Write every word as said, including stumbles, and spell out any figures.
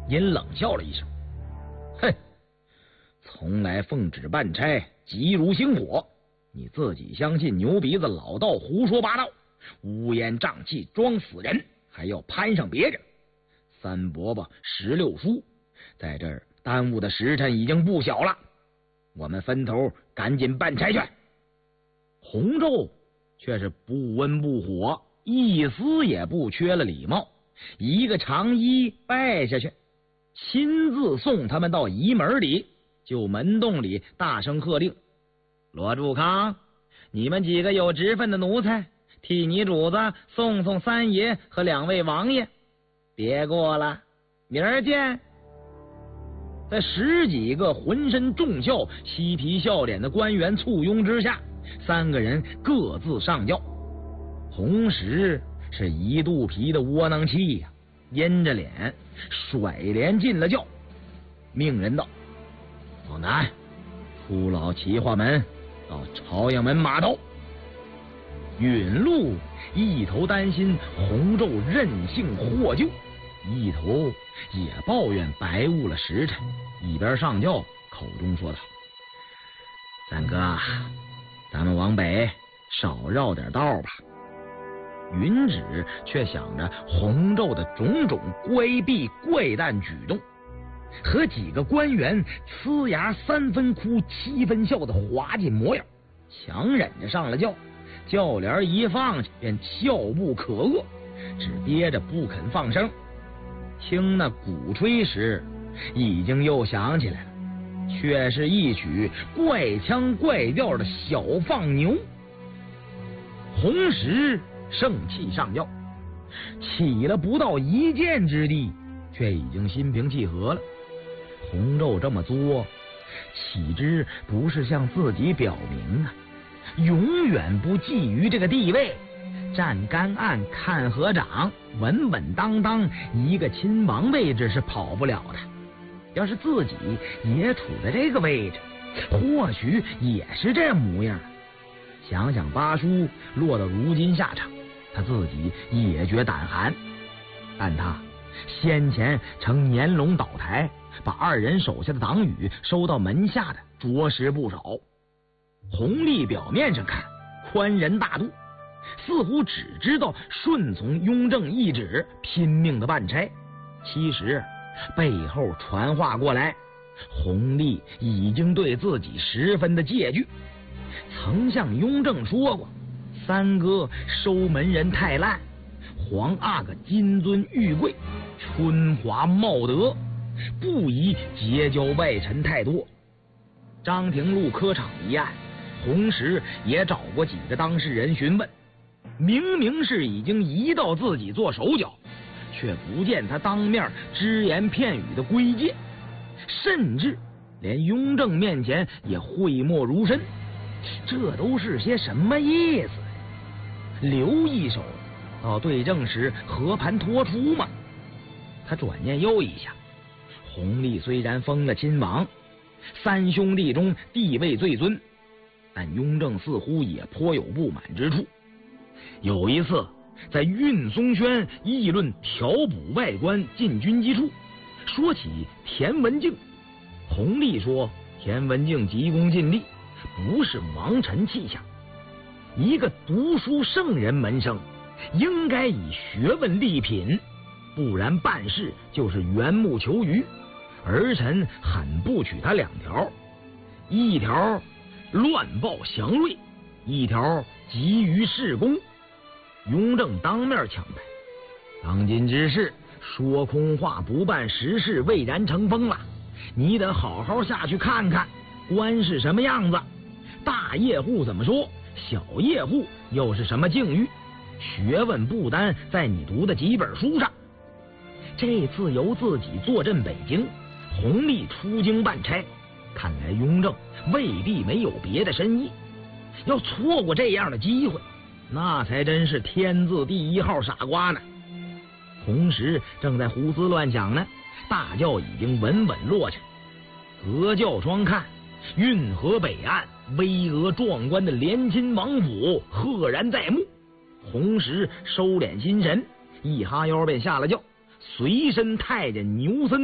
阴冷笑了一声：“哼，从来奉旨办差，急如星火。你自己相信牛鼻子老道胡说八道，乌烟瘴气装死人，还要攀上别人。三伯伯、十六叔在这儿耽误的时辰已经不小了，我们分头赶紧办差去。”洪昼却是不温不火，一丝也不缺了礼貌，一个长揖拜下去，亲自送他们到仪门里，就门洞里大声喝令：“罗柱康，你们几个有职分的奴才，替你主子送送三爷和两位王爷，别过了，明儿见。”在十几个浑身重孝、嬉皮笑脸的官员簇拥之下，三个人各自上轿。红石是一肚皮的窝囊气呀、啊，阴着脸甩帘进了轿，命人道：“老南，出老齐化门到朝阳门码头。”允禄一头担心洪昼任性获救，一头也抱怨白误了时辰，一边上轿口中说道：“三哥，咱们往北少绕点道吧。”云芷却想着洪昼的种种乖僻怪诞举动，和几个官员呲牙三分哭七分笑的滑稽模样，强忍着上了轿。轿帘一放下，便笑不可遏，只憋着不肯放声。听那鼓吹时，已经又想起来了，却是一曲怪腔怪调的小放牛。红石盛气上轿，起了不到一箭之地，却已经心平气和了。洪昼这么作，岂知不是向自己表明啊，永远不觊觎这个地位，站干岸看河长，稳稳当当一个亲王位置是跑不了的。要是自己也处在这个位置，或许也是这模样。想想八叔落到如今下场，他自己也觉胆寒。但他先前曾年龙倒台，把二人手下的党羽收到门下的着实不少。弘历表面上看宽仁大度，似乎只知道顺从雍正懿旨，拼命的办差。其实背后传话过来，弘历已经对自己十分的戒惧，曾向雍正说过，三哥收门人太烂，皇阿哥金尊玉贵，春华茂德，不宜结交外臣太多。张廷禄科场一案，同时也找过几个当事人询问，明明是已经移到自己做手脚，却不见他当面只言片语的规谏，甚至连雍正面前也讳莫如深。这都是些什么意思？留一手到对正时和盘托出吗？他转念又一想，弘历虽然封了亲王，三兄弟中地位最尊，但雍正似乎也颇有不满之处。有一次在运松轩议论调补外官进军机处，说起田文镜，弘历说田文镜急功近利，不是王臣气象。一个读书圣人门生，应该以学问立品，不然办事就是缘木求鱼。儿臣很不取他两条，一条乱报祥瑞，一条急于事功。雍正当面强拍，当今之事，说空话不办实事，蔚然成风了。你得好好下去看看官是什么样子，大业户怎么说，小业户又是什么境遇，学问不单在你读的几本书上。这次由自己坐镇北京，弘历出京办差，看来雍正未必没有别的深意。要错过这样的机会，那才真是天字第一号傻瓜呢。同时正在胡思乱想呢，大轿已经稳稳落下，隔轿窗看，运河北岸巍峨壮观的连亲王府赫然在目。同时收敛心神，一哈腰便下了轿，随身太监牛森